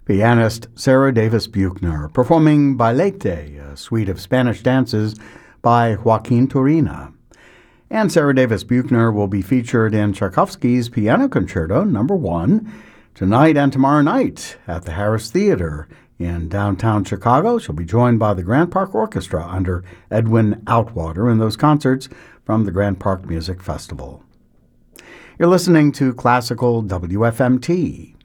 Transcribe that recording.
Pianist Sarah Davis Buchner performing Bailete, a suite of Spanish dances by Joaquin Turina. And Sarah Davis Buchner will be featured in Tchaikovsky's Piano Concerto No. 1 tonight and tomorrow night at the Harris Theater in downtown Chicago. She'll be joined by the Grant Park Orchestra under Edwin Outwater in those concerts from the Grant Park Music Festival. You're listening to Classical WFMT.